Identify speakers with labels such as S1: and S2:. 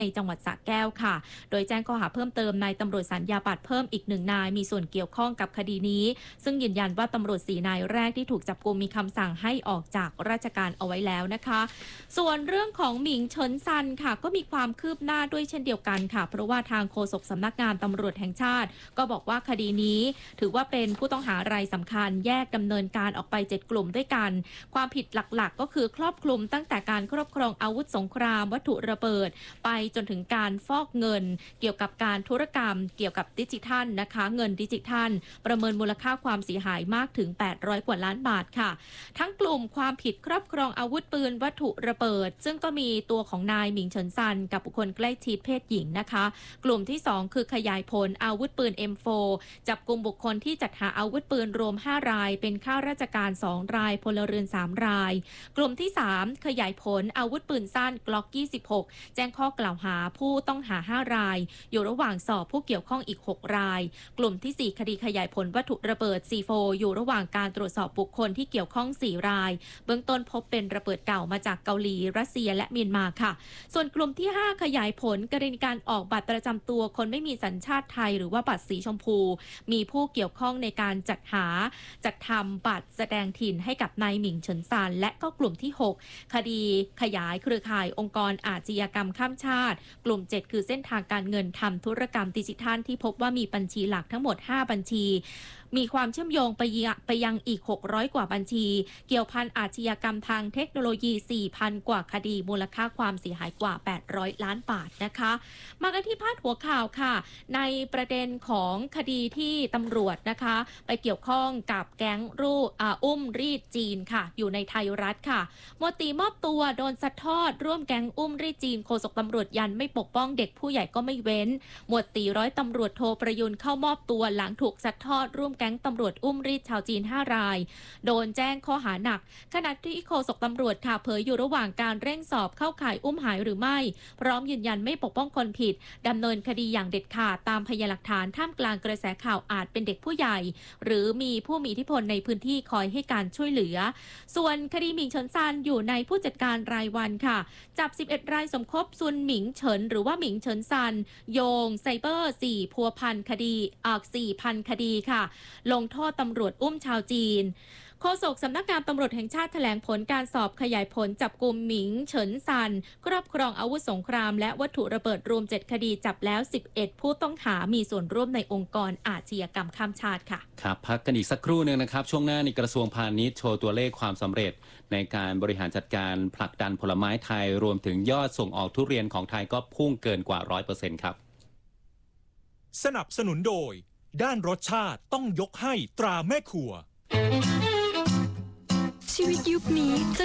S1: ในจังหวัดสระแก้วค่ะโดยแจ้งข้อหาเพิ่มเติมนายตำรวจสัญญาบัตรเพิ่มอีก1 นายมีส่วนเกี่ยวข้องกับคดีนี้ซึ่งยืนยันว่าตำรวจ4 นายแรกที่ถูกจับกุมมีคำสั่งให้ออกจากราชการเอาไว้แล้วนะคะส่วนเรื่องของหมิงเฉินซันค่ะก็มีความคืบหน้าด้วยเช่นเดียวกันค่ะเพราะว่าทางโฆษกสำนักงานตำรวจแห่งชาติก็บอกว่าคดีนี้ถือว่าเป็นผู้ต้องหารายสำคัญแยกดำเนินการออกไป7 กลุ่มด้วยกันความผิดหลักๆก็คือครอบคลุมตั้งแต่การครอบครองอาวุธสงครามวัตถุระเบิดไปจนถึงการฟอกเงินเกี่ยวกับการธุรกรรมเกี่ยวกับดิจิทัลนะคะเงินดิจิทัลประเมินมูลค่าความเสียหายมากถึง800 กว่าล้านบาทค่ะทั้งกลุ่มความผิดครอบครองอาวุธปืนวัตถุระเบิดซึ่งก็มีตัวของนายหมิงเฉินซันกับบุคคลใกล้ชิดเพศหญิงนะคะกลุ่มที่2คือขยายผลอาวุธปืน M4 จับกุมบุคคลที่จัดหาอาวุธปืนรวม5 รายเป็นข้าราชการ2 รายพลเรือน3 รายกลุ่มที่3ขยายผลอาวุธปืนสั้น Glock 26แจ้งข้อกล่าวหาผู้ต้องหา5 รายอยู่ระหว่างสอบผู้เกี่ยวข้องอีก6 รายกลุ่มที่4คดีขยายผลวัตถุระเบิด C4 อยู่ระหว่างการตรวจสอบบุคคลที่เกี่ยวข้อง4 รายเบื้องต้นพบเป็นระเบิดเก่ามาจากเกาหลีรัสเซียและเมียนมาค่ะส่วนกลุ่มที่5ขยายผลกรณีการออกบัตรประจำตัวคนไม่มีสัญชาติไทยหรือว่าบัตรสีชมพูมีผู้เกี่ยวข้องในการจัดทำบัตรแสดงถิ่นให้กับนายหมิงเฉินซานและก็กลุ่มที่6คดีขยายเครือข่ายองค์กรอาชญากรรมข้ามชาติกลุ่ม7คือเส้นทางการเงินทำธุรกรรมดิจิทัลที่พบว่ามีบัญชีหลักทั้งหมด5 บัญชีมีความเชื่อมโยงไปยังอีก600 กว่าบัญชีเกี่ยวพันอาชญากรรมทางเทคโนโลยี 4,000 กว่าคดีมูลค่าความเสียหายกว่า800 ล้านบาทนะคะมากันที่พาดหัวข่าวค่ะในประเด็นของคดีที่ตำรวจนะคะไปเกี่ยวข้องกับแก๊งอุ้มรีดจีนค่ะอยู่ในไทยรัฐค่ะหมวดตีมอบตัวโดนซัดทอดร่วมแก๊งอุ้มรีดจีนโฆษกตำรวจยันไม่ปกป้องเด็กผู้ใหญ่ก็ไม่เว้นหมวดตีร้อยตำรวจโทประยุนเข้ามอบตัวหลังถูกซัดทอดร่วมแก๊งตำรวจอุ้มรีดชาวจีน5 รายโดนแจ้งข้อหาหนักขณะที่โฆษกตำรวจค่ะเผยอยู่ระหว่างการเร่งสอบเข้าข่ายอุ้มหายหรือไม่พร้อมยืนยันไม่ปกป้องคนผิดดำเนินคดีอย่างเด็ดขาดตามพยานหลักฐานท่ามกลางกระแสข่าวอาจเป็นเด็กผู้ใหญ่หรือมีผู้มีอิทธิพลในพื้นที่คอยให้การช่วยเหลือส่วนคดีหมิงเฉินซานอยู่ในผู้จัดการรายวันค่ะจับ11 รายสมคบซุนหมิงเฉินหรือว่าหมิงเฉินซานโยงไซเบอร์4พัวพันคดี4,000 คดีค่ะลงโทษตำรวจอุ้มชาวจีนโฆษกสำนักงานตำรวจแห่งชาติแถลงผลการสอบขยายผลจับกุมหมิงเฉินซันครอบครองอาวุธสงครามและวัตถุระเบิดรวม7 คดีจับแล้ว11 ผู้ต้องหามีส่วนร่วมในองค์กรอาชญากรรมข้ามชาติค่ะ
S2: ครับพักกันอีกสักครู่นึงนะครับช่วงหน้าในกระทรวงพาณิชย์โชว์ตัวเลขความสำเร็จในการบริหารจัดการผลักดันผลไม้ไทยรวมถึงยอดส่งออกทุเรียนของไทยก็พุ่งเกินกว่า 100% ครับ
S3: สนับสนุนโดยด้านรสชาติต้องยกให้ตราแม่ครัว
S4: ชีวิตยุคนี้